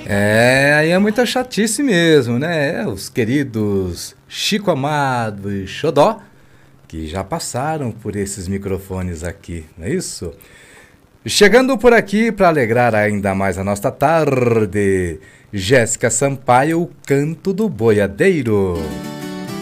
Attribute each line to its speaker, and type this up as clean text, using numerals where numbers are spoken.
Speaker 1: Aí é muita chatice mesmo, né? Os queridos Chico Amado e Xodó, que já passaram por esses microfones aqui, não é isso? Chegando por aqui para alegrar ainda mais a nossa tarde, Jéssica Sampaio, o Canto do Boiadeiro.